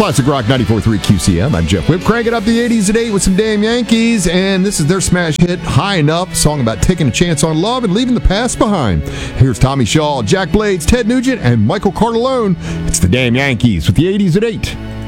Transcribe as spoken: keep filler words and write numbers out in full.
Classic Rock ninety-four point three Q C M. I'm Jeff Whip, cranking up the eighties at eight with some damn Yankees, and this is their smash hit, High Enough, a song about taking a chance on love and leaving the past behind. Here's Tommy Shaw, Jack Blades, Ted Nugent, and Michael Cartellone. It's the damn Yankees with the eighties at eight.